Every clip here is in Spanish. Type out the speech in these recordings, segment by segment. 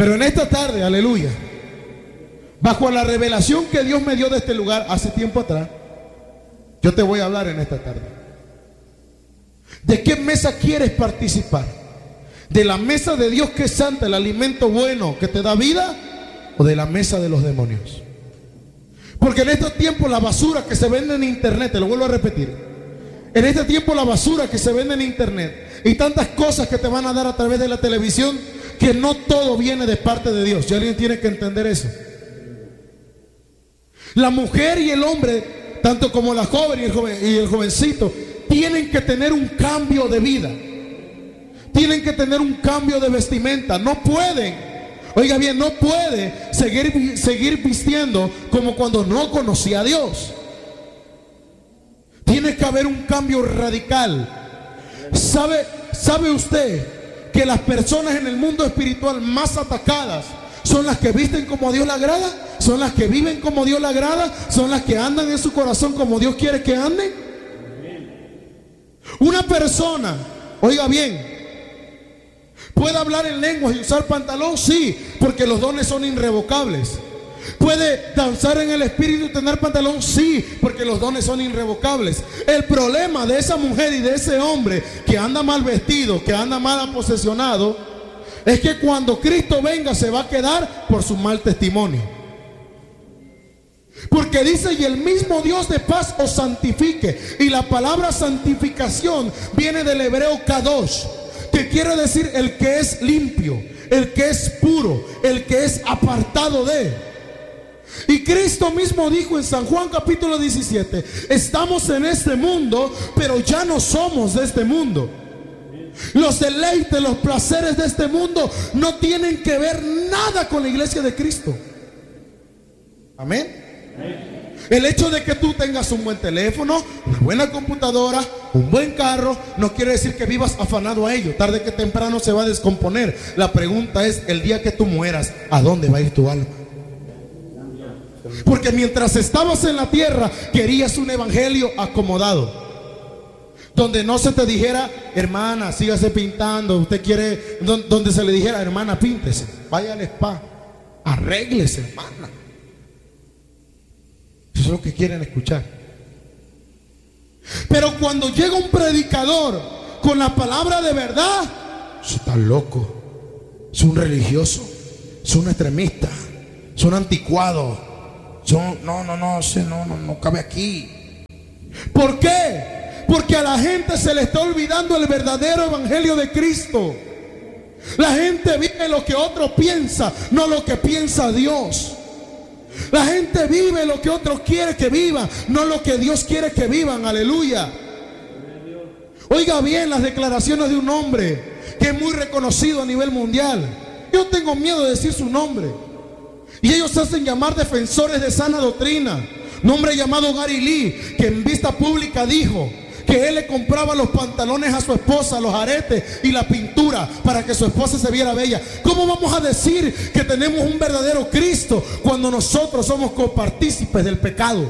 Pero en esta tarde, aleluya, bajo la revelación que Dios me dio de este lugar hace tiempo atrás, yo te voy a hablar en esta tarde. ¿De qué mesa quieres participar? ¿De la mesa de Dios que es santa, el alimento bueno que te da vida? ¿O de la mesa de los demonios? Porque en estos tiempos la basura que se vende en internet, te lo vuelvo a repetir, en este tiempo la basura que se vende en internet y tantas cosas que te van a dar a través de la televisión, que no todo viene de parte de Dios. Y alguien tiene que entender eso. La mujer y el hombre, tanto como la joven y el jovencito, tienen que tener un cambio de vida. Tienen que tener un cambio de vestimenta. No pueden, oiga bien, no puede seguir vistiendo como cuando no conocía a Dios. Tiene que haber un cambio radical. ¿Sabe usted que las personas en el mundo espiritual más atacadas son las que visten como a Dios le agrada? Son las que viven como Dios le agrada. Son las que andan en su corazón como Dios quiere que anden. Una persona, oiga bien, ¿puede hablar en lenguas y usar pantalón? Sí, porque los dones son irrevocables. ¿Puede danzar en el espíritu y tener pantalón? Sí, porque los dones son irrevocables. El problema de esa mujer y de ese hombre que anda mal vestido, que anda mal aposesionado, es que cuando Cristo venga se va a quedar por su mal testimonio. Porque dice: y el mismo Dios de paz os santifique. Y la palabra santificación viene del hebreo kadosh, que quiere decir el que es limpio, el que es puro, el que es apartado de. Y Cristo mismo dijo en San Juan capítulo 17: estamos en este mundo, pero ya no somos de este mundo. Los deleites, los placeres de este mundo no tienen que ver nada con la iglesia de Cristo. Amén. El hecho de que tú tengas un buen teléfono, una buena computadora, un buen carro, no quiere decir que vivas afanado a ello. Tarde que temprano se va a descomponer. La pregunta es: el día que tú mueras, ¿a dónde va a ir tu alma? Porque mientras estabas en la tierra, querías un evangelio acomodado, donde no se te dijera: hermana, sígase pintando. Usted quiere, donde se le dijera: hermana, píntese, vaya al spa, arréglese, hermana. Eso es lo que quieren escuchar. Pero cuando llega un predicador con la palabra de verdad, eso está loco, es un religioso, es un extremista, es un anticuado. No cabe aquí. ¿Por qué? Porque a la gente se le está olvidando el verdadero evangelio de Cristo. La gente vive lo que otro piensa, no lo que piensa Dios. La gente vive lo que otro quiere que vivan, no lo que Dios quiere que vivan. Aleluya. Oiga bien las declaraciones de un hombre que es muy reconocido a nivel mundial. Yo tengo miedo de decir su nombre. Y ellos se hacen llamar defensores de sana doctrina. Un hombre llamado Gary Lee, que en vista pública dijo que él le compraba los pantalones a su esposa, los aretes y la pintura para que su esposa se viera bella. ¿Cómo vamos a decir que tenemos un verdadero Cristo cuando nosotros somos copartícipes del pecado?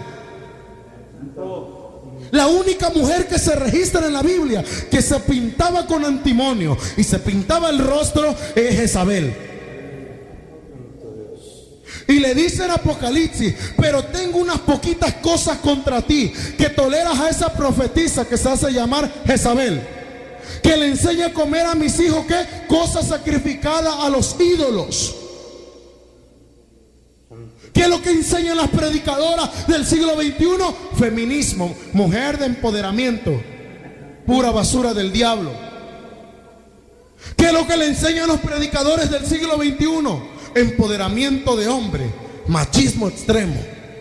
La única mujer que se registra en la Biblia que se pintaba con antimonio y se pintaba el rostro es Jezabel. Y le dice en Apocalipsis: pero tengo unas poquitas cosas contra ti, que toleras a esa profetisa que se hace llamar Jezabel, que le enseña a comer a mis hijos, ¿qué? Cosas sacrificadas a los ídolos. ¿Qué es lo que enseñan las predicadoras del siglo XXI? Feminismo, mujer de empoderamiento, pura basura del diablo. ¿Qué es lo que le enseñan los predicadores del siglo XXI? Empoderamiento de hombre, machismo extremo.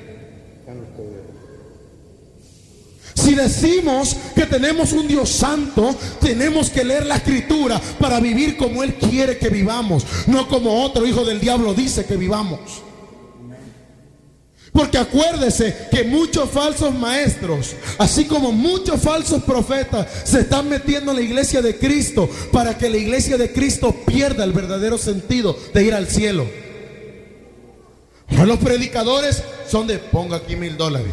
Si decimos que tenemos un Dios santo, tenemos que leer la escritura para vivir como Él quiere que vivamos, no como otro hijo del diablo dice que vivamos. Porque acuérdese que muchos falsos maestros, así como muchos falsos profetas, se están metiendo en la iglesia de Cristo para que la iglesia de Cristo pierda el verdadero sentido de ir al cielo. Los predicadores son de: ponga aquí $1000,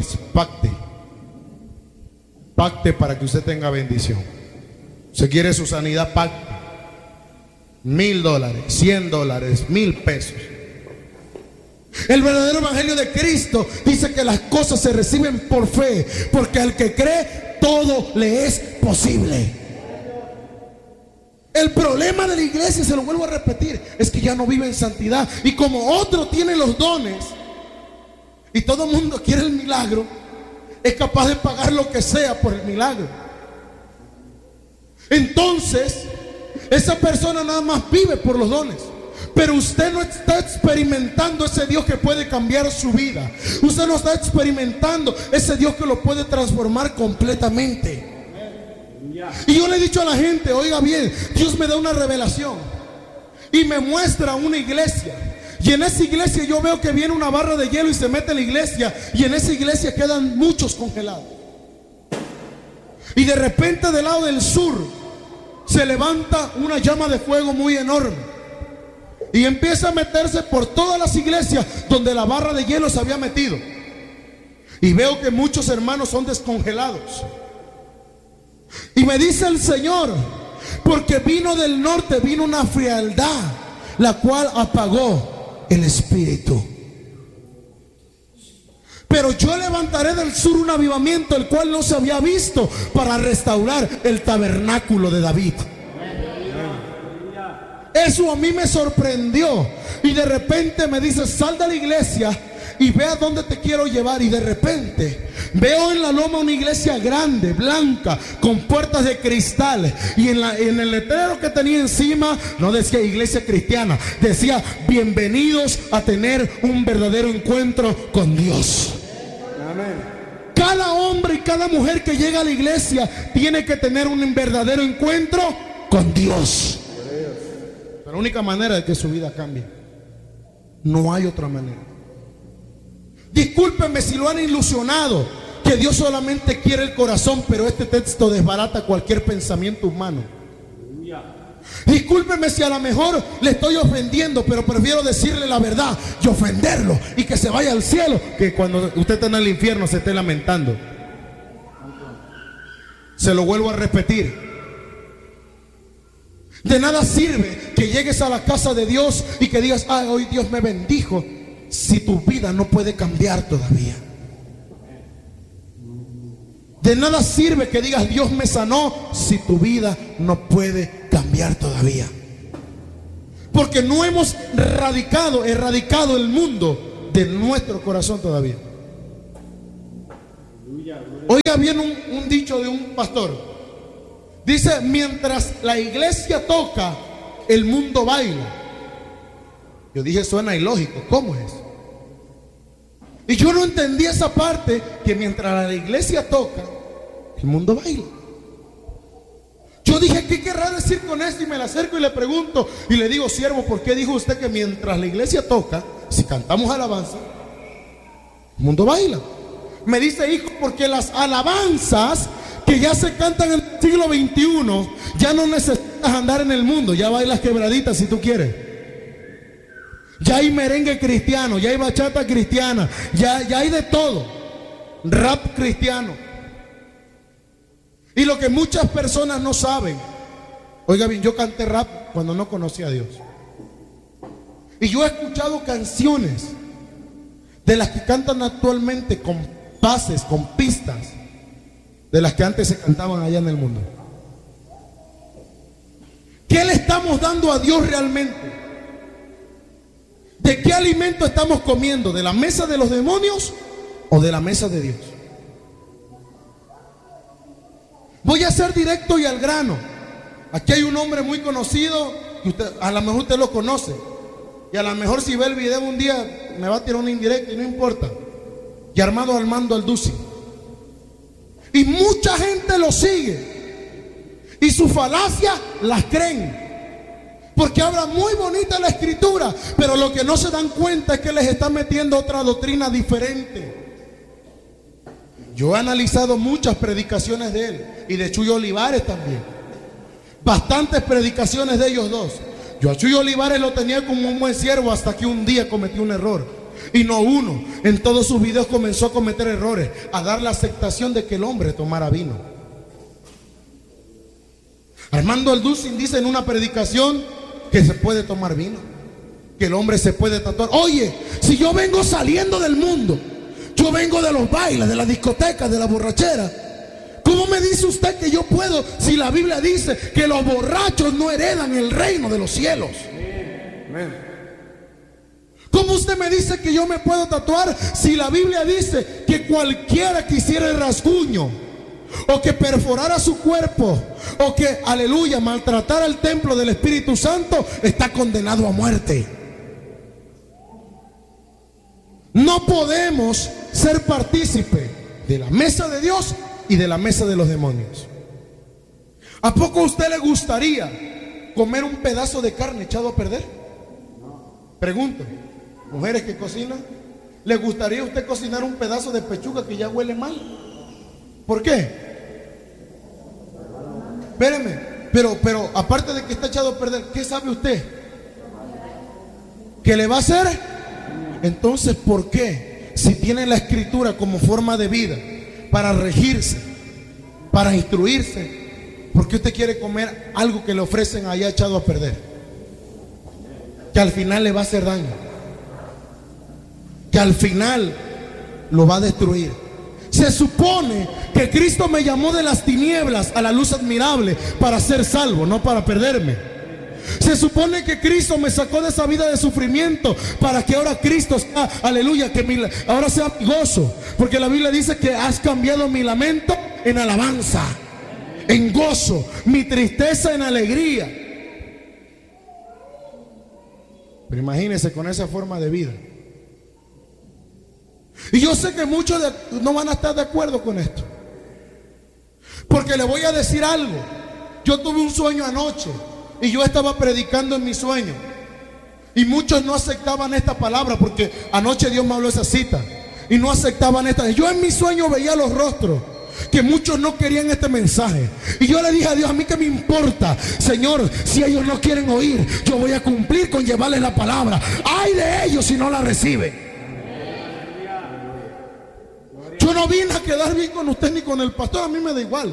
pacte para que usted tenga bendición. Se quiere su sanidad, pacte. $1,000, $100, 1,000 pesos. El verdadero evangelio de Cristo dice que las cosas se reciben por fe, porque al que cree todo le es posible. El problema de la iglesia, se lo vuelvo a repetir, es que ya no vive en santidad. Y como otro tiene los dones y todo el mundo quiere el milagro, es capaz de pagar lo que sea por el milagro. Entonces, esa persona nada más vive por los dones. Pero usted no está experimentando ese Dios que puede cambiar su vida. Usted no está experimentando ese Dios que lo puede transformar completamente. Y yo le he dicho a la gente, oiga bien, Dios me da una revelación y me muestra una iglesia. Y en esa iglesia yo veo que viene una barra de hielo y se mete en la iglesia. Y en esa iglesia quedan muchos congelados. Y de repente del lado del sur se levanta una llama de fuego muy enorme. Y empieza a meterse por todas las iglesias donde la barra de hielo se había metido. Y veo que muchos hermanos son descongelados. Y me dice el Señor, porque vino del norte, vino una frialdad, la cual apagó el espíritu. Pero yo levantaré del sur un avivamiento, el cual no se había visto, para restaurar el tabernáculo de David. Eso a mí me sorprendió. Y de repente me dice, sal de la iglesia y ve a dónde te quiero llevar. Y de repente veo en la loma una iglesia grande, blanca, con puertas de cristal. Y en el letrero que tenía encima no decía iglesia cristiana, decía bienvenidos a tener un verdadero encuentro con Dios. Amén. Cada hombre y cada mujer que llega a la iglesia tiene que tener un verdadero encuentro con Dios. Pero la única manera de que su vida cambie, no hay otra manera. Discúlpenme si lo han ilusionado, que Dios solamente quiere el corazón, pero este texto desbarata cualquier pensamiento humano. Discúlpenme si a lo mejor le estoy ofendiendo, pero prefiero decirle la verdad y ofenderlo y que se vaya al cielo, que cuando usted está en el infierno se esté lamentando. Se lo vuelvo a repetir. De nada sirve que llegues a la casa de Dios y que digas, ah, hoy Dios me bendijo, si tu vida no puede cambiar todavía. De nada sirve que digas Dios me sanó, si tu vida no puede cambiar todavía. Porque no hemos erradicado el mundo de nuestro corazón todavía. Oiga bien un dicho de un pastor. Dice, mientras la iglesia toca, el mundo baila. Yo dije, suena ilógico, ¿cómo es? Y yo no entendí esa parte, que mientras la iglesia toca, el mundo baila. Yo dije, ¿qué querrá decir con esto? Y me le acerco y le pregunto, y le digo, siervo, ¿por qué dijo usted que mientras la iglesia toca, si cantamos alabanza, el mundo baila? Me dice, hijo, porque las alabanzas que ya se cantan en el siglo XXI, ya no necesitas andar en el mundo, ya bailas quebraditas si tú quieres. Ya hay merengue cristiano, ya hay bachata cristiana, ya hay de todo, rap cristiano. Y lo que muchas personas no saben, oiga bien, yo canté rap cuando no conocía a Dios. Y yo he escuchado canciones de las que cantan actualmente con bases, con pistas, de las que antes se cantaban allá en el mundo. ¿Qué le estamos dando a Dios realmente? ¿De qué alimento estamos comiendo? ¿De la mesa de los demonios o de la mesa de Dios? Voy a ser directo y al grano. Aquí hay un hombre muy conocido, que usted, a lo mejor usted lo conoce, y a lo mejor si ve el video un día me va a tirar un indirecto y no importa. Y Armando Alducin. Y mucha gente lo sigue y sus falacias las creen, porque habla muy bonita la escritura, pero lo que no se dan cuenta es que les está metiendo otra doctrina diferente. Yo he analizado muchas predicaciones de él y de Chuy Olivares también, bastantes predicaciones de ellos dos. Yo a Chuy Olivares lo tenía como un buen siervo, hasta que un día cometí un error. Y no uno, en todos sus videos comenzó a cometer errores, a dar la aceptación de que el hombre tomara vino. Armando Alducin dice en una predicación que se puede tomar vino, que el hombre se puede tatuar. Oye, si yo vengo saliendo del mundo, yo vengo de los bailes, de las discotecas, de la borrachera, ¿cómo me dice usted que yo puedo, si la Biblia dice que los borrachos no heredan el reino de los cielos? Amén. ¿Cómo usted me dice que yo me puedo tatuar si la Biblia dice que cualquiera que hiciera el rasguño o que perforara su cuerpo o que, aleluya, maltratara el templo del Espíritu Santo está condenado a muerte? No podemos ser partícipe de la mesa de Dios y de la mesa de los demonios. ¿A poco a usted le gustaría comer un pedazo de carne echado a perder? Pregunto. Mujeres que cocinan, ¿le gustaría a usted cocinar un pedazo de pechuga que ya huele mal? ¿Por qué? Espéreme, pero aparte de que está echado a perder, ¿qué sabe usted? ¿Qué le va a hacer? Entonces, ¿por qué? Si tiene la escritura como forma de vida, para regirse, para instruirse, ¿por qué usted quiere comer algo que le ofrecen allá echado a perder? Que al final le va a hacer daño, que al final lo va a destruir. Se supone que Cristo me llamó de las tinieblas a la luz admirable para ser salvo, no para perderme. Se supone que Cristo me sacó de esa vida de sufrimiento para que ahora Cristo sea, aleluya, que ahora sea mi gozo. Porque la Biblia dice que has cambiado mi lamento en alabanza, en gozo, mi tristeza en alegría. Pero imagínense con esa forma de vida. Y yo sé que muchos no van a estar de acuerdo con esto, porque le voy a decir algo. Yo tuve un sueño anoche y yo estaba predicando en mi sueño, y muchos no aceptaban esta palabra, porque anoche Dios me habló esa cita y no aceptaban esta. Yo en mi sueño veía los rostros que muchos no querían este mensaje, y yo le dije a Dios: a mí qué me importa, Señor, si ellos no quieren oír, yo voy a cumplir con llevarles la palabra. Ay de ellos si no la reciben. Yo no vine a quedar bien con usted ni con el pastor. A mí me da igual.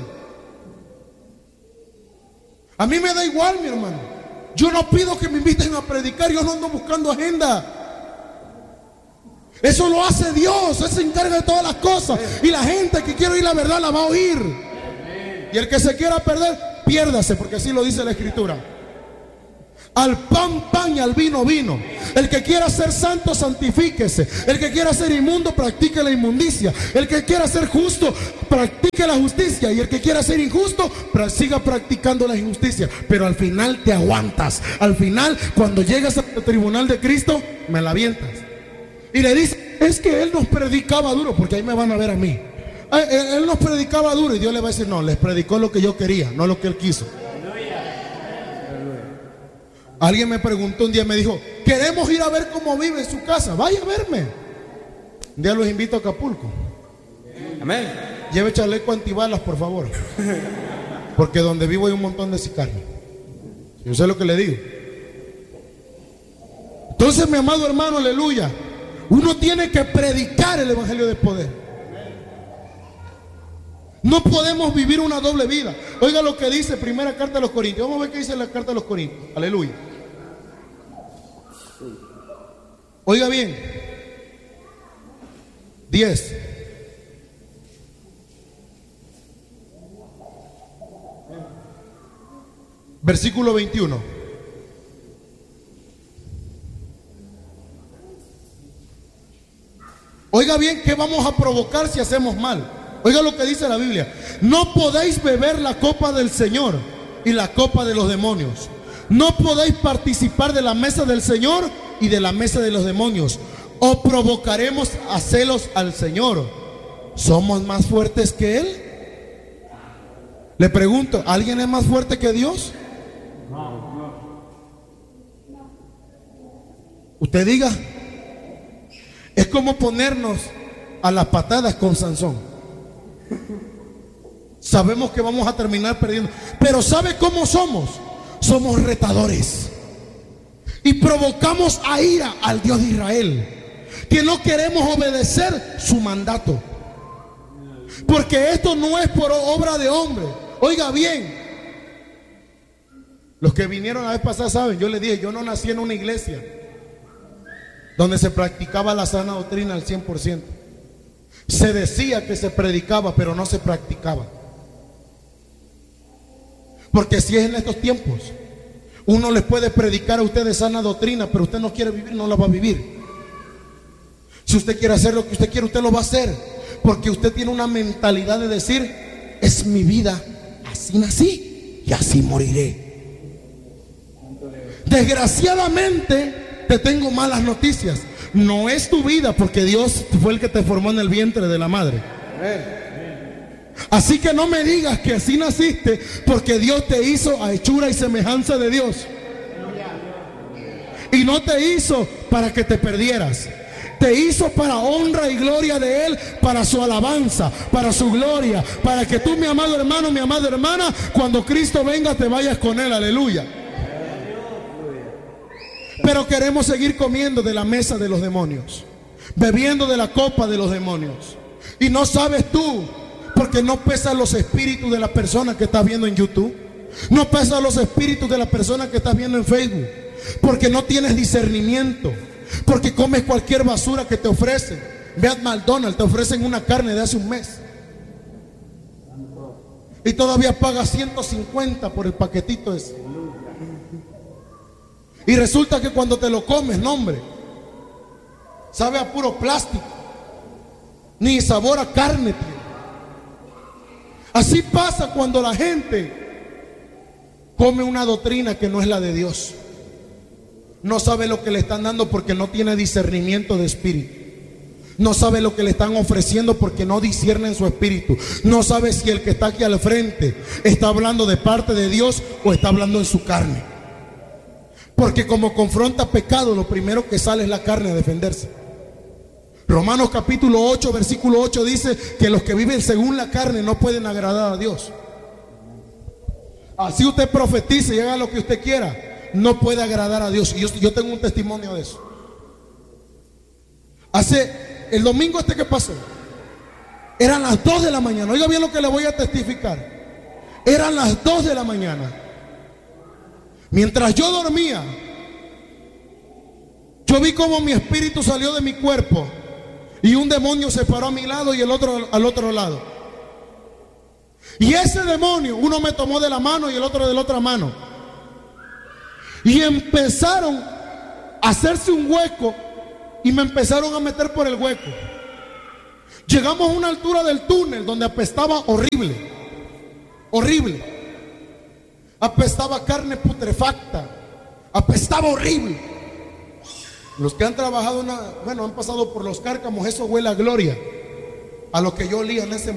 A mí me da igual, mi hermano. Yo no pido que me inviten a predicar. Yo no ando buscando agenda. Eso lo hace Dios. Él se encarga de todas las cosas. Y la gente que quiere oír la verdad la va a oír. Y el que se quiera perder, piérdase, porque así lo dice la Escritura. Al pan, pan, y al vino, vino. El que quiera ser santo, santifíquese. El que quiera ser inmundo, practique la inmundicia. El que quiera ser justo, practique la justicia. Y el que quiera ser injusto, siga practicando la injusticia. Pero al final te aguantas. Al final, cuando llegas al tribunal de Cristo, me la avientas. Y le dice: es que él nos predicaba duro, porque ahí me van a ver a mí. Él nos predicaba duro. Y Dios le va a decir: no, les predicó lo que yo quería, no lo que él quiso. Alguien me preguntó un día, me dijo: queremos ir a ver cómo vive en su casa. Vaya a verme. Un día los invito a Acapulco. Amén. Lleve chaleco antibalas, por favor, porque donde vivo hay un montón de sicarios. Yo sé lo que le digo. Entonces, mi amado hermano, aleluya, uno tiene que predicar el evangelio de poder. No podemos vivir una doble vida. Oiga lo que dice primera carta de los Corintios. Vamos a ver qué dice la carta de los Corintios. Aleluya. Oiga bien. 10. Versículo 21. Oiga bien, ¿qué vamos a provocar si hacemos mal? Oiga lo que dice la Biblia: no podéis beber la copa del Señor y la copa de los demonios. No podéis participar de la mesa del Señor y de la mesa de los demonios, o provocaremos a celos al Señor. ¿Somos más fuertes que Él? Le pregunto, ¿alguien es más fuerte que Dios? Usted diga. Es como ponernos a las patadas con Sansón. Sabemos que vamos a terminar perdiendo, pero ¿sabe cómo somos? Somos retadores y provocamos a ira al Dios de Israel, que no queremos obedecer su mandato, porque esto no es por obra de hombre. Oiga bien, Los que vinieron la vez pasada saben, yo les dije, yo no nací en una iglesia donde se practicaba la sana doctrina al 100%. Se decía que se predicaba, pero no se practicaba. Porque si es en estos tiempos, uno les puede predicar a ustedes sana doctrina, pero usted no quiere vivir, no la va a vivir. Si usted quiere hacer lo que usted quiere, usted lo va a hacer, porque usted tiene una mentalidad de decir, es mi vida, así nací y así moriré. Desgraciadamente te tengo malas noticias. No es tu vida, porque Dios fue el que te formó en el vientre de la madre. Así que no me digas que así naciste, porque Dios te hizo a hechura y semejanza de Dios. Y no te hizo para que te perdieras. Te hizo para honra y gloria de Él, para su alabanza, para su gloria, para que tú, mi amado hermano, mi amada hermana, cuando Cristo venga te vayas con Él. Aleluya. Pero queremos seguir comiendo de la mesa de los demonios, bebiendo de la copa de los demonios. Y no sabes tú, porque no pesan los espíritus de la persona que estás viendo en YouTube, no pesan los espíritus de la persona que estás viendo en Facebook, porque no tienes discernimiento, porque comes cualquier basura que te ofrecen. Ve a McDonald's, te ofrecen una carne de hace un mes y todavía pagas 150 por el paquetito ese. Y resulta que cuando te lo comes, no hombre, sabe a puro plástico, ni sabor a carne tiene. Así pasa cuando la gente come una doctrina que no es la de Dios. No sabe lo que le están dando porque no tiene discernimiento de espíritu. No sabe lo que le están ofreciendo porque no disciernen su espíritu. No sabe si el que está aquí al frente está hablando de parte de Dios o está hablando en su carne. Porque como confronta pecado, lo primero que sale es la carne a defenderse. Romanos capítulo 8, versículo 8 dice que los que viven según la carne no pueden agradar a Dios. Así usted profetice y haga lo que usted quiera, no puede agradar a Dios. Y yo tengo un testimonio de eso. El domingo que pasó, eran las 2 de la mañana. Oiga bien lo que le voy a testificar. Eran las 2 de la mañana. Mientras yo dormía, yo vi como mi espíritu salió de mi cuerpo y un demonio se paró a mi lado y el otro al otro lado. Y ese demonio, uno me tomó de la mano y el otro de la otra mano. Y empezaron a hacerse un hueco y me empezaron a meter por el hueco. Llegamos a una altura del túnel donde apestaba horrible, horrible. Apestaba carne putrefacta, apestaba horrible. Los que han trabajado han pasado por los cárcamos, eso huele a gloria, a lo que yo olía en ese momento.